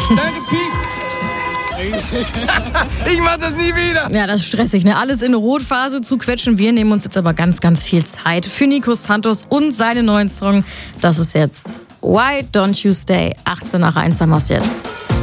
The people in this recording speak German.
Danke, Peace. Ich mach das nie wieder. Ja, das ist stressig, ne? Alles in eine Rotphase zu quetschen. Wir nehmen uns jetzt aber ganz, ganz viel Zeit für Nico Santos und seinen neuen Song. Das ist jetzt Why Don't You Stay? 18 nach 1 haben wir's jetzt.